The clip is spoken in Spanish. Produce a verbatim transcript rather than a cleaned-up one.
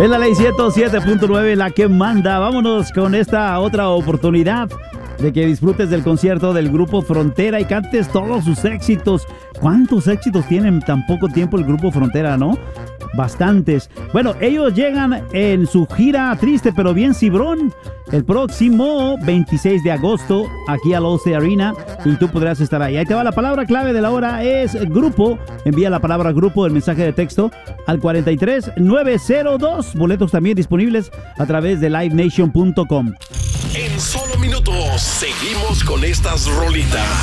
Es la ley ciento siete punto nueve la que manda. Vámonos con esta otra oportunidad de que disfrutes del concierto del Grupo Frontera y cantes todos sus éxitos. ¿Cuántos éxitos tienen en tan poco tiempo el Grupo Frontera, no? Bastantes. Bueno, ellos llegan en su gira Triste pero bien Cibrón el próximo veintiséis de agosto aquí al Allstate Arena y tú podrás estar ahí. Ahí te va la palabra clave de la hora, es grupo. Envía la palabra grupo, el mensaje de texto al cuarenta y tres nueve cero dos. Boletos también disponibles a través de live nation punto com. En solo minutos seguimos con estas rolitas.